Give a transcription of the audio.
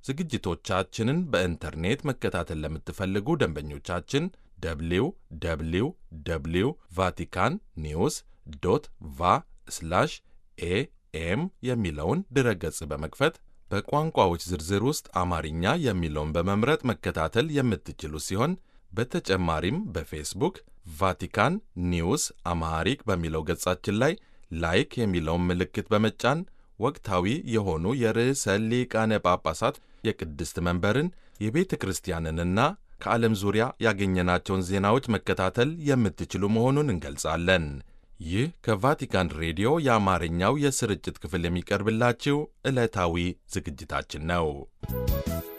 ዝግጅቶቻችንን በኢንተርኔት መከታተል ለምትፈልጉ ደንበኞቻችን www.vaticannews.va/am የሚለውን ድረገጽ በመክፈት በቋንቋዎች ዝርዝር ውስጥ አማርኛ የሚለውን በመምረጥ መከታተል የምትችሉ ሲሆን በተጨማሪም በፌስቡክ ቫቲካን ኒውስ አማሃሪክ በሚለው ገጻችን ላይ ላይክ የሚለውን ምልክት በመጫን ወቅታዊ የሆኑ የርዕሰ ሊቃነ ጳጳሳት የቅድስት መንበርን የቤተ ክርስቲያንንና ከዓለም ዙሪያ ያገኘናቸውን ዜናዎች መከታተል የምትችሉ መሆኑን እንገልጻለን። ይህ ከቫቲካን ሬዲዮ የአማርኛው የስርጭት ክፍል የሚቀርብላችሁ ዕለታዊ ዝግጅታችን ነው።